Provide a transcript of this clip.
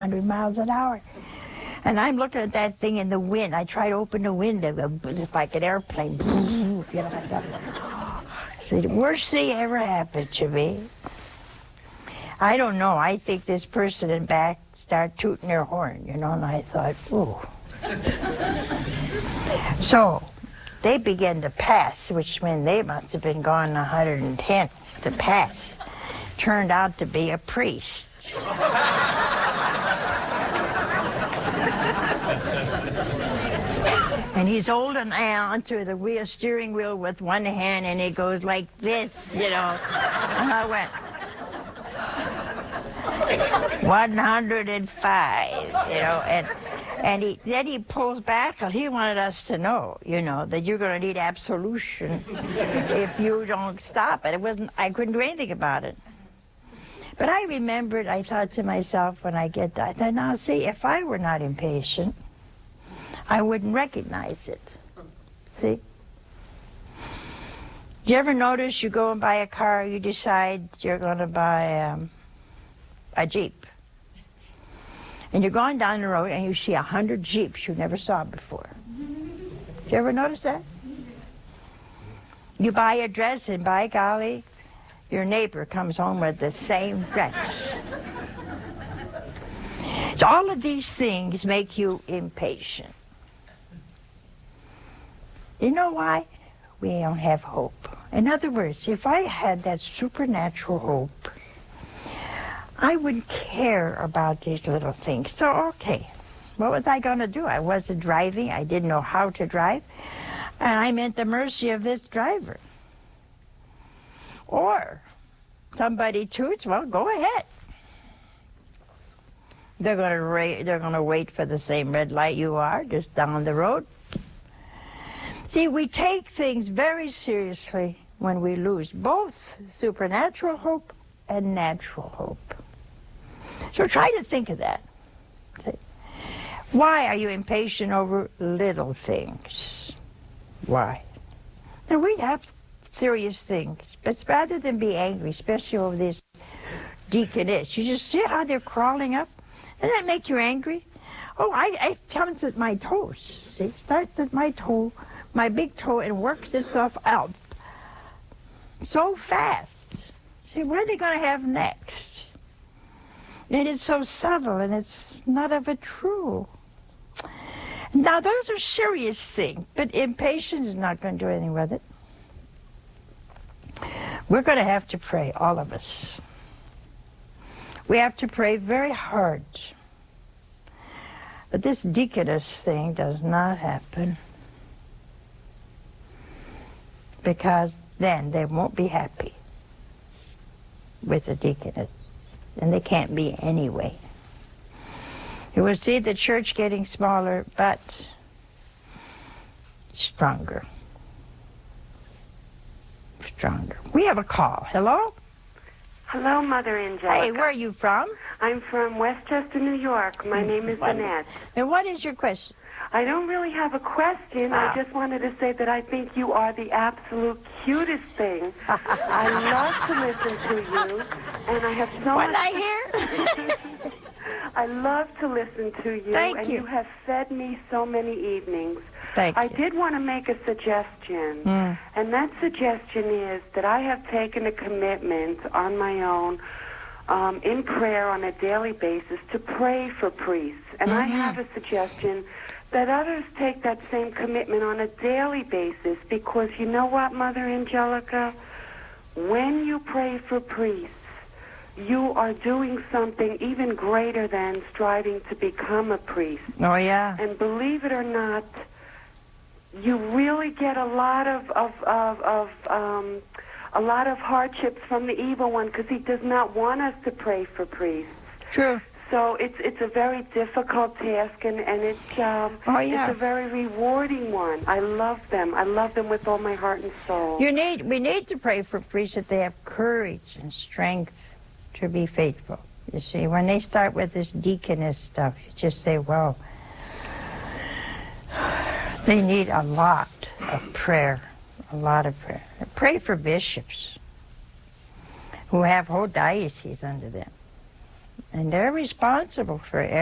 100 miles an hour. And I'm looking at that thing in the wind. I try to open the window, it's like an airplane. You know, I thought, it's the worst thing ever happened to me. I don't know. I think this person in back started tooting their horn, you know, and I thought, ooh. So they began to pass, which meant they must have been gone 110 to pass. Turned out to be a priest. And he's holding onto the steering wheel with one hand, and he goes like this, you know. And I went, 105, you know, and then he pulls back. He wanted us to know, you know, that you're going to need absolution if you don't stop it. I couldn't do anything about it. But I remembered, I thought to myself when I get that, I thought, now see, if I were not impatient, I wouldn't recognize it. See? Do you ever notice you go and buy a car, you decide you're going to buy a Jeep? And you're going down the road and you see 100 Jeeps you never saw before. Do you ever notice that? You buy a dress and by golly, your neighbor comes home with the same dress. So all of these things make you impatient. You know why? We don't have hope. In other words, if I had that supernatural hope, I wouldn't care about these little things. So, okay, what was I going to do? I wasn't driving. I didn't know how to drive. And I'm at the mercy of this driver. Or somebody toots, well, go ahead. They're going to wait for the same red light you are, just down the road. See, we take things very seriously when we lose both supernatural hope and natural hope. So try to think of that. Why are you impatient over little things? Why? Now, we have serious things, but rather than be angry, especially over this deaconess, you just see how they're crawling up? Doesn't that make you angry? Oh, it comes at my toes. See, it starts at my toe, my big toe, and works itself out so fast. See, what are they going to have next? And it's so subtle, and it's not of a true. Now, those are serious things, but impatience is not going to do anything with it. We're going to have to pray, all of us. We have to pray very hard. But this deaconess thing does not happen, because then they won't be happy with the deaconess. And they can't be anyway. You will see the church getting smaller, but stronger. Stronger. We have a call. Hello? Hello, Mother Angelica. Hey, where are you from? I'm from Westchester, New York. My name is Annette. And what is your question? I don't really have a question. I just wanted to say that I think you are the absolute cutest thing. I love to listen to you, and I have so what much... I hear? I love to listen to you, Thank you. You have fed me so many evenings. Thank you. I did want to make a suggestion, and that suggestion is that I have taken a commitment on my own in prayer on a daily basis to pray for priests. And I have a suggestion that others take that same commitment on a daily basis, because you know what, Mother Angelica? When you pray for priests, you are doing something even greater than striving to become a priest. Oh, yeah. And believe it or not, you really get a lot of hardships from the evil one, because he does not want us to pray for priests. True. So it's a very difficult task, and it's it's a very rewarding one. I love them. I love them with all my heart and soul. We need to pray for priests that they have courage and strength to be faithful. You see, when they start with this deaconess stuff, you just say, well, they need a lot of prayer, a lot of prayer. Pray for bishops who have whole dioceses under them. And they're responsible for